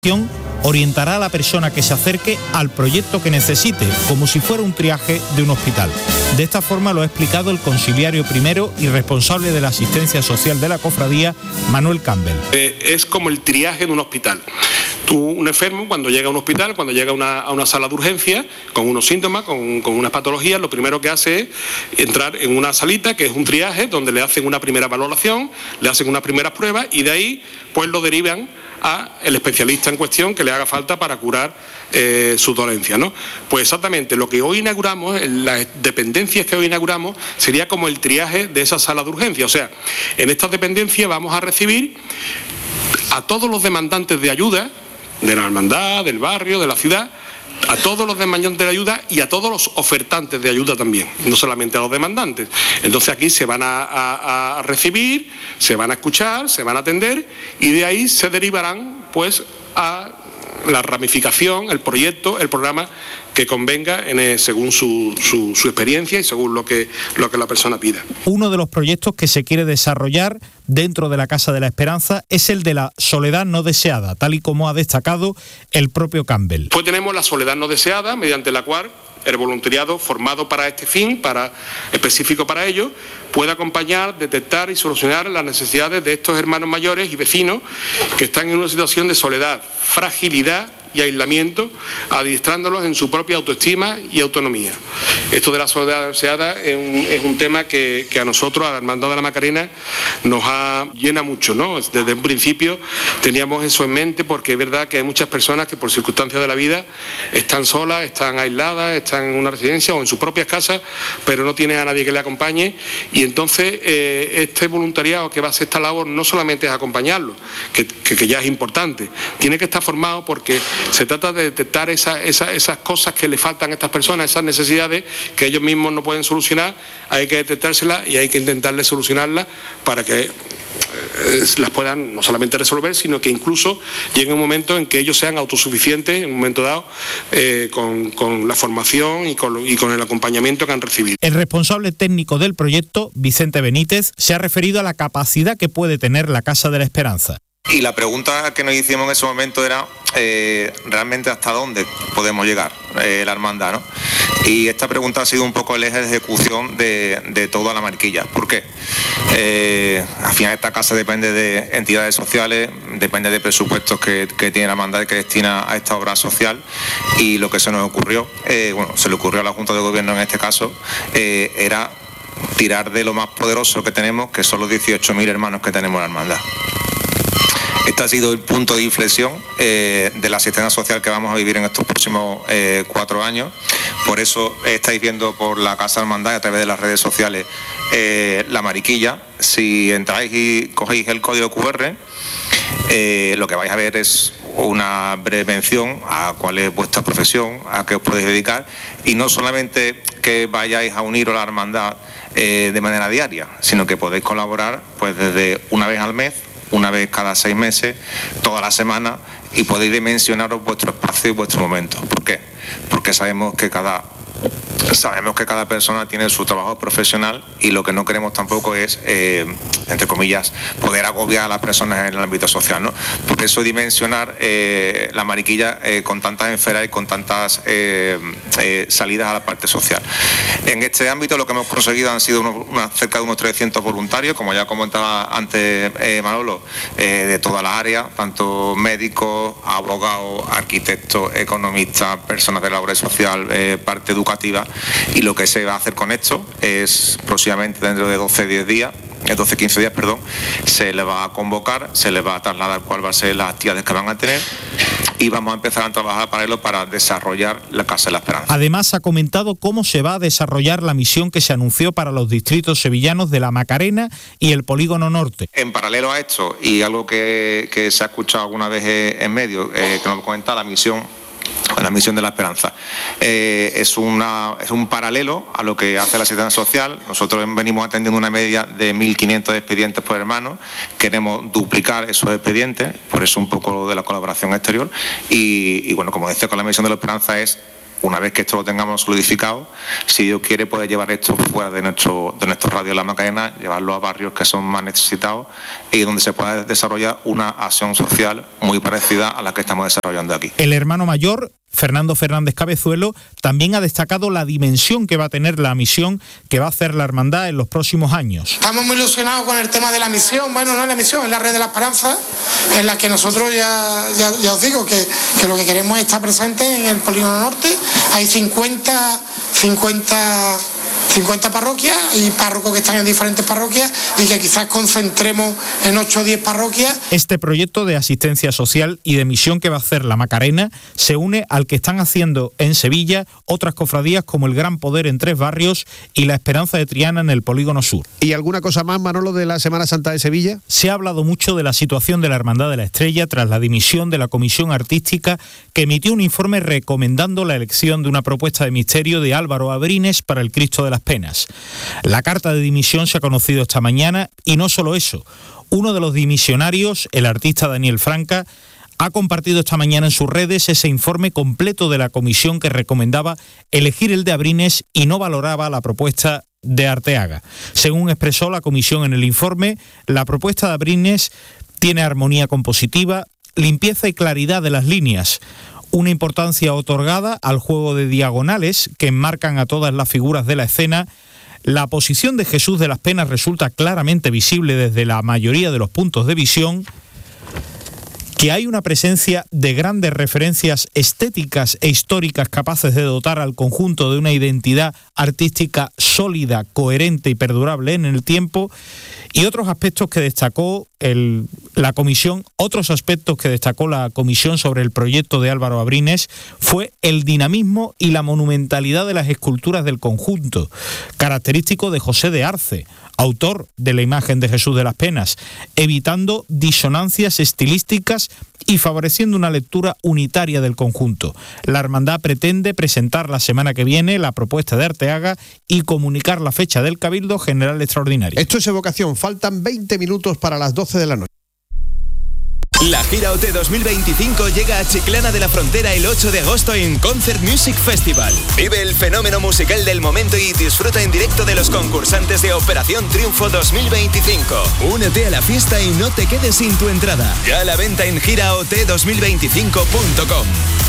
orientará a la persona que se acerque al proyecto que necesite, como si fuera un triaje de un hospital. De esta forma lo ha explicado el conciliario primero y responsable de la asistencia social de la cofradía, Manuel Campbell. Es como el triaje de un hospital. Un enfermo, cuando llega a un hospital, cuando llega a una sala de urgencia, con unos síntomas, con unas patologías, lo primero que hace es entrar en una salita, que es un triaje, donde le hacen una primera valoración, le hacen unas primeras pruebas y de ahí pues lo derivan a el especialista en cuestión que le haga falta para curar su dolencia, ¿no? Pues exactamente lo que hoy inauguramos, las dependencias que hoy inauguramos, sería como el triaje de esa sala de urgencia. O sea, en estas dependencias vamos a recibir a todos los demandantes de ayuda, de la hermandad, del barrio, de la ciudad, a todos los demandantes de ayuda y a todos los ofertantes de ayuda también, no solamente a los demandantes. Entonces aquí se van a recibir, se van a escuchar, se van a atender y de ahí se derivarán pues a la ramificación, el proyecto, el programa que convenga según su experiencia y según lo que la persona pida. Uno de los proyectos que se quiere desarrollar dentro de la Casa de la Esperanza es el de la soledad no deseada, tal y como ha destacado el propio Campbell. Pues tenemos la soledad no deseada, mediante la cual el voluntariado formado para este fin, específico para ello, puede acompañar, detectar y solucionar las necesidades de estos hermanos mayores y vecinos que están en una situación de soledad, fragilidad y aislamiento, adiestrándolos en su propia autoestima y autonomía. Esto de la soledad deseada es un tema que a nosotros, a la Hermandad de la Macarena, nos llena mucho, ¿no? Desde un principio teníamos eso en mente, porque es verdad que hay muchas personas que por circunstancias de la vida están solas, están aisladas, están en una residencia o en sus propias casas, pero no tienen a nadie que le acompañe, y entonces este voluntariado que va a hacer esta labor no solamente es acompañarlos, que ya es importante, tiene que estar formado porque se trata de detectar esas cosas que le faltan a estas personas, esas necesidades que ellos mismos no pueden solucionar, hay que detectárselas y hay que intentarles solucionarlas para que las puedan no solamente resolver, sino que incluso llegue un momento en que ellos sean autosuficientes en un momento dado con la formación y con el acompañamiento que han recibido. El responsable técnico del proyecto, Vicente Benítez, se ha referido a la capacidad que puede tener la Casa de la Esperanza. Y la pregunta que nos hicimos en ese momento era realmente hasta dónde podemos llegar la hermandad, ¿no? Y esta pregunta ha sido un poco el eje de ejecución de toda la Mariquilla. ¿Por qué? Al final esta casa depende de entidades sociales, depende de presupuestos que tiene la hermandad y que destina a esta obra social, y lo que se nos ocurrió, se le ocurrió a la Junta de Gobierno en este caso, era tirar de lo más poderoso que tenemos, que son los 18.000 hermanos que tenemos en la hermandad. Este ha sido el punto de inflexión de la asistencia social que vamos a vivir en estos próximos 4 años. Por eso estáis viendo por la Casa de Hermandad, a través de las redes sociales, la Mariquilla. Si entráis y cogéis el código QR, lo que vais a ver es una breve mención a cuál es vuestra profesión, a qué os podéis dedicar, y no solamente que vayáis a uniros a la hermandad de manera diaria, sino que podéis colaborar pues desde una vez al mes, una vez cada 6 meses, toda la semana, y podéis dimensionaros vuestro espacio y vuestro momento. ¿Por qué? Porque sabemos que cada persona tiene su trabajo profesional, y lo que no queremos tampoco es, entre comillas, poder agobiar a las personas en el ámbito social, ¿no? Por eso dimensionar la Mariquilla con tantas esferas y con tantas salidas a la parte social. En este ámbito lo que hemos conseguido han sido cerca de unos 300 voluntarios, como ya comentaba antes Manolo, de todas las áreas, tanto médicos, abogados, arquitectos, economistas, personas de la obra social, parte educativa. Y lo que se va a hacer con esto es, próximamente, dentro de 12-15 días, se le va a convocar, se le va a trasladar cuál va a ser las actividades que van a tener, y vamos a empezar a trabajar paralelo para desarrollar la Casa de la Esperanza. Además, ha comentado cómo se va a desarrollar la misión que se anunció para los distritos sevillanos de la Macarena y el Polígono Norte. En paralelo a esto, y algo que se ha escuchado alguna vez en medio, que nos comenta la misión de la Esperanza, es un paralelo a lo que hace la asistencia social. Nosotros venimos atendiendo una media de 1.500 expedientes por hermano, queremos duplicar esos expedientes, por eso un poco de la colaboración exterior, y bueno, como decía, con la misión de la Esperanza es una vez que esto lo tengamos solidificado, si Dios quiere, poder llevar esto fuera de nuestro radio de la Macarena, llevarlo a barrios que son más necesitados y donde se pueda desarrollar una acción social muy parecida a la que estamos desarrollando aquí. El hermano mayor, Fernando Fernández Cabezuelo, también ha destacado la dimensión que va a tener la misión que va a hacer la hermandad en los próximos años. Estamos muy ilusionados con el tema de la misión. Bueno, no es la misión, es la Red de la Esperanza, en la que nosotros ya os digo que lo que queremos es estar presentes en el Polígono Norte. Hay 50 parroquias y párrocos que están en diferentes parroquias y que quizás concentremos en 8 o 10 parroquias. Este proyecto de asistencia social y de misión que va a hacer la Macarena se une al que están haciendo en Sevilla otras cofradías como el Gran Poder en 3 barrios y la Esperanza de Triana en el Polígono Sur. ¿Y alguna cosa más, Manolo, de la Semana Santa de Sevilla? Se ha hablado mucho de la situación de la Hermandad de la Estrella tras la dimisión de la Comisión Artística que emitió un informe recomendando la elección de una propuesta de misterio de Álvaro Abrines para el Cristo de las Penas. La carta de dimisión se ha conocido esta mañana y no solo eso. Uno de los dimisionarios, el artista Daniel Franca, ha compartido esta mañana en sus redes ese informe completo de la comisión que recomendaba elegir el de Abrines y no valoraba la propuesta de Arteaga. Según expresó la comisión en el informe, la propuesta de Abrines tiene armonía compositiva, limpieza y claridad de las líneas, una importancia otorgada al juego de diagonales que enmarcan a todas las figuras de la escena. La posición de Jesús de las Penas resulta claramente visible desde la mayoría de los puntos de visión, que hay una presencia de grandes referencias estéticas e históricas capaces de dotar al conjunto de una identidad artística sólida, coherente y perdurable en el tiempo, y otros aspectos que destacó la comisión sobre el proyecto de Álvaro Abrines fue el dinamismo y la monumentalidad de las esculturas del conjunto, característico de José de Arce, autor de la imagen de Jesús de las Penas, evitando disonancias estilísticas y favoreciendo una lectura unitaria del conjunto. La hermandad pretende presentar la semana que viene la propuesta de Arteaga y comunicar la fecha del Cabildo General Extraordinario. Esto es Evocación, faltan 20 minutos para las 12 de la noche. La gira OT 2025 llega a Chiclana de la Frontera el 8 de agosto en Concert Music Festival. Vive el fenómeno musical del momento y disfruta en directo de los concursantes de Operación Triunfo 2025. Únete a la fiesta y no te quedes sin tu entrada. Ya a la venta en giraot2025.com.